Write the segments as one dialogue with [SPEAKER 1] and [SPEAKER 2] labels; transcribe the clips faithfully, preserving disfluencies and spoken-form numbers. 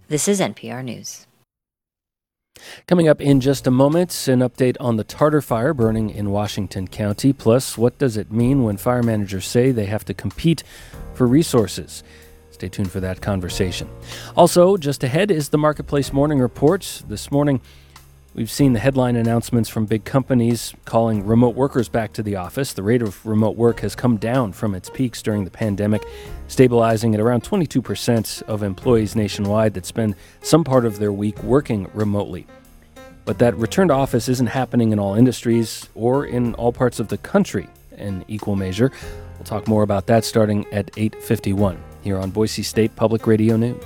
[SPEAKER 1] This is N P R News.
[SPEAKER 2] Coming up in just a moment, an update on the Tartar Fire burning in Washington County. Plus, what does it mean when fire managers say they have to compete for resources? Stay tuned for that conversation. Also, just ahead is the Marketplace Morning Report. This morning, we've seen the headline announcements from big companies calling remote workers back to the office. The rate of remote work has come down from its peaks during the pandemic, stabilizing at around twenty-two percent of employees nationwide that spend some part of their week working remotely. But that return to office isn't happening in all industries or in all parts of the country in equal measure. We'll talk more about that starting at eight fifty-one here on Boise State Public Radio News.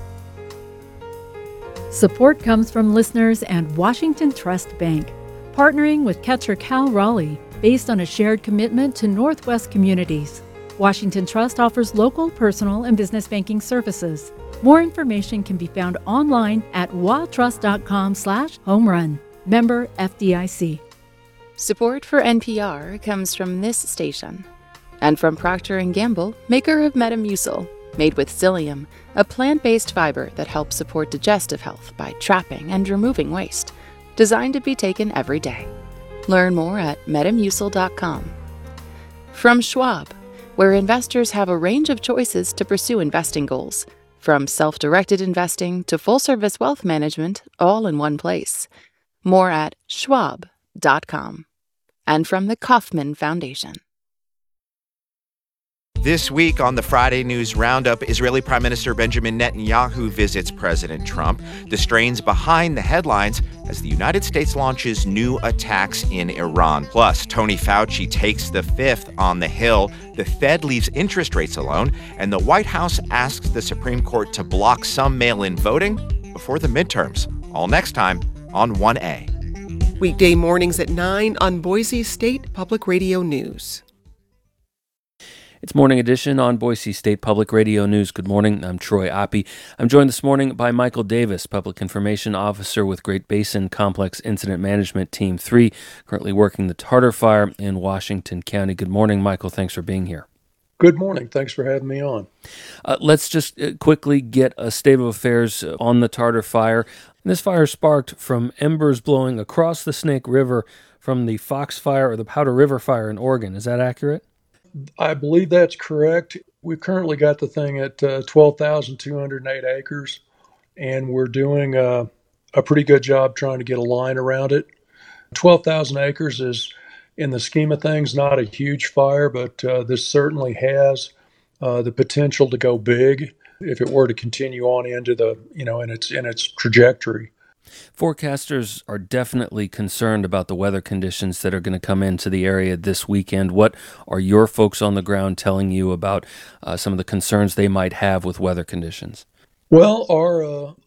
[SPEAKER 3] Support comes from listeners and Washington Trust Bank, partnering with Catcher Cal Raleigh based on a shared commitment to Northwest communities. Washington Trust offers local, personal, and business banking services. More information can be found online at wildtrust.com slash home run. Member F D I C.
[SPEAKER 4] Support for N P R comes from this station and from Procter and Gamble, maker of Metamucil, made with psyllium, a plant-based fiber that helps support digestive health by trapping and removing waste, designed to be taken every day. Learn more at metamucil dot com. From Schwab, where investors have a range of choices to pursue investing goals, from self-directed investing to full-service wealth management, all in one place. More at schwab dot com. And from the Kauffman Foundation.
[SPEAKER 5] This week on the Friday News Roundup, Israeli Prime Minister Benjamin Netanyahu visits President Trump. The strains behind the headlines as the United States launches new attacks in Iran. Plus, Tony Fauci takes the fifth on the Hill. The Fed leaves interest rates alone. And the White House asks the Supreme Court to block some mail-in voting before the midterms. All next time on one A.
[SPEAKER 6] Weekday mornings at nine on Boise State Public Radio News.
[SPEAKER 2] It's Morning Edition on Boise State Public Radio News. Good morning. I'm Troy Oppie. I'm joined this morning by Michael Davis, Public Information Officer with Great Basin Complex Incident Management Team three, currently working the Tartar Fire in Washington County. Good morning, Michael. Thanks for being here.
[SPEAKER 7] Good morning. Thanks for having me on.
[SPEAKER 2] Uh, let's just uh, quickly get a state of affairs on the Tartar Fire. This fire sparked from embers blowing across the Snake River from the Fox Fire or the Powder River Fire in Oregon. Is that accurate?
[SPEAKER 7] I believe that's correct. We've currently got the thing at uh, twelve thousand two hundred eight acres, and we're doing uh, a pretty good job trying to get a line around it. twelve thousand acres is, in the scheme of things, not a huge fire, but uh, this certainly has uh, the potential to go big if it were to continue on into the, you know, in its in its trajectory.
[SPEAKER 2] Forecasters are definitely concerned about the weather conditions that are going to come into the area this weekend. What are your folks on the ground telling you about uh, some of the concerns they might have with weather conditions?
[SPEAKER 7] Well, our uh,